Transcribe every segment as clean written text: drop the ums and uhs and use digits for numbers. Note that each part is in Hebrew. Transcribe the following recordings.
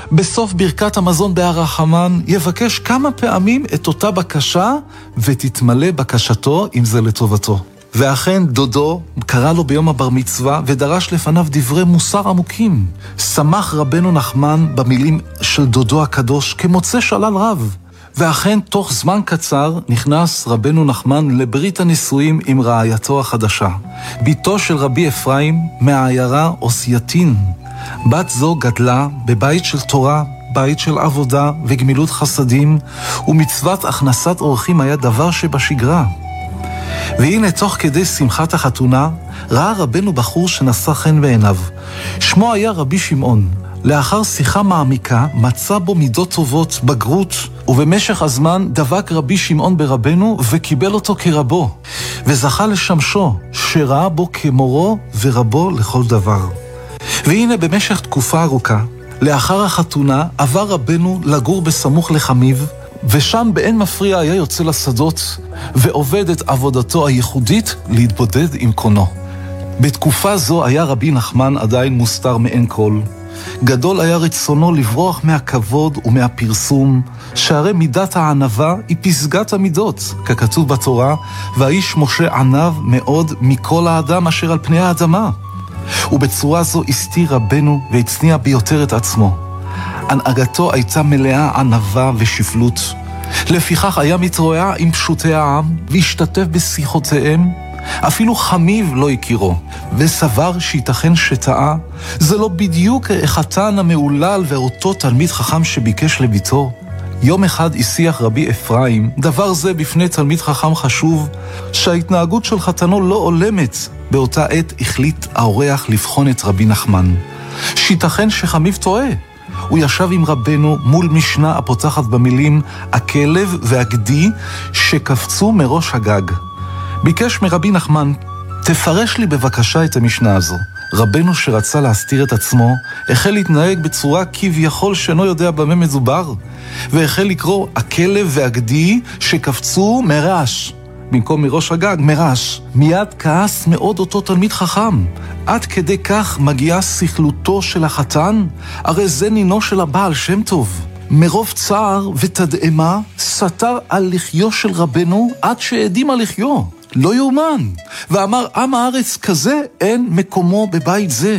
בסוף ברכת המזון בהר החמן יבקש כמה פעמים את אותה בקשה ותתמלא בקשתו אם זה לטובתו. ואכן דודו קרא לו ביום הבר מצווה ודרש לפניו דברי מוסר עמוקים. שמח רבנו נחמן במילים של דודו הקדוש כמוצא שלל רב. ואכן תוך זמן קצר נכנס רבנו נחמן לברית הנישואים עם רעייתו החדשה, ביתו של רבי אפרים מהעיירה אוסייתין. בת זו גדלה בבית של תורה, בית של עבודה וגמילות חסדים, ומצוות הכנסת אורחים היה דבר שבשגרה. והנה תוך כדי שמחת החתונה ראה רבנו בחור שנשא חן בעיניו. שמו היה רבי שמעון. לאחר שיחה מעמיקה מצא בו מידות טובות, בגרות, ובמשך הזמן דבק רבי שמעון ברבנו וקיבל אותו כרבו, וזכה לשמשו שראה בו כמורו ורבו לכל דבר. והנה במשך תקופה ארוכה, לאחר החתונה עבר רבנו לגור בסמוך לחמיו, ושם באין מפריע היה יוצא לשדות ועובד את עבודתו הייחודית להתבודד עם קונו. בתקופה זו היה רבי נחמן עדיין מוסתר מעין כל. גדול היה רצונו לברוח מהכבוד ומהפרסום, שהרי מידת הענבה היא פסגת המידות, ככתוב בתורה, והאיש משה ענב מאוד מכל האדם אשר על פני האדמה. ובצורה זו הסתיר רבנו והצניע ביותר את עצמו. הנהגתו הייתה מלאה ענבה ושפלות. לפיכך היה מתרועע עם פשוטי העם והשתתף בשיחותיהם. אפילו חמיו לא הכירו, וסבר שיתכן שטעה. זה לא בדיוק החתן המעולל ואותו תלמיד חכם שביקש לביתו. יום אחד השיח רבי אפרים דבר זה בפני תלמיד חכם חשוב, שההתנהגות של חתנו לא עולמת. באותה עת החליט האורח לבחון את רבי נחמן. שיתכן שחמיו טועה. הוא ישב עם רבנו מול משנה הפותחת במילים הכלב והגדי שקפצו מראש הגג. ביקש מרבי נחמן, תפרש לי בבקשה את המשנה הזו. רבנו שרצה להסתיר את עצמו, החל להתנהג בצורה כביכול שאינו יודע במה מדובר, והחל לקרוא הכלב והגדי שקפצו מראש. במקום מראש הגג, מראש. מיד כעס מאוד אותו תלמיד חכם. עד כדי כך מגיעה שכלותו של החתן? הרי זה נינו של הבעל שם טוב. מרוב צער ותדהמה סתר על לחיו של רבנו עד שהעדים על לחיו. לא יאומן. ואמר, עם הארץ כזה אין מקומו בבית זה.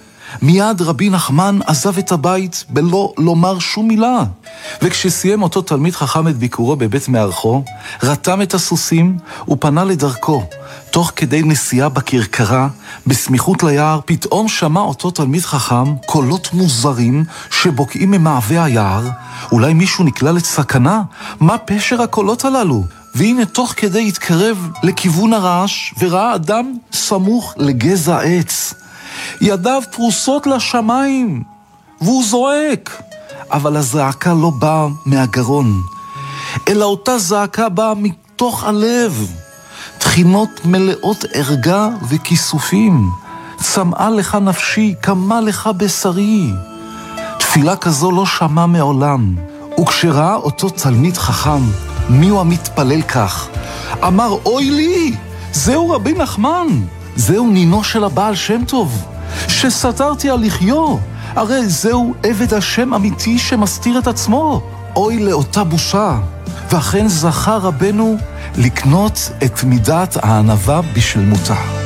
מיד רבי נחמן עזב את הבית בלא לומר שום מילה. וכשסיים אותו תלמיד חכם את ביקורו בבית מארחו, רתם את הסוסים ופנה לדרכו. תוך כדי נסיעה בקרקרה, בסמיכות ליער, פתאום שמע אותו תלמיד חכם קולות מוזרים שבוקעים ממעווה היער. אולי מישהו נקלע לסכנה? מה פשר הקולות הללו? והנה תוך כדי התקרב לכיוון הרעש וראה אדם סמוך לגזע עץ. ידיו פרוסות לשמיים, והוא זועק. אבל הזעקה לא באה מהגרון, אלא אותה זעקה באה מתוך הלב. תחינות מלאות ערגה וכיסופים. צמאה לך נפשי, קמה לך בשרי. תפילה כזו לא שמע מעולם. וכשראה אותו תלמיד חכם, מי הוא המתפלל כך? אמר, אוי לי, זהו רבי נחמן, זהו נינו של הבעל שם טוב, שסתרתי על לחיו. הרי זהו עבד השם אמיתי שמסתיר את עצמו. אוי לאותה בושה. ואכן זכה רבנו לקנות את מידת הענבה בשלמותה.